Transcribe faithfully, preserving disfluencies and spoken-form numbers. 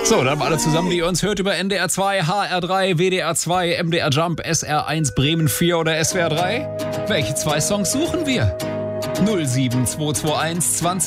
So, dann alle zusammen, die ihr uns hört über N D R zwei, H R drei, W D R zwei, M D R Jump, S R eins, Bremen vier oder S W R drei. Welche zwei Songs suchen wir? null sieben zwei zwei eins zwanzig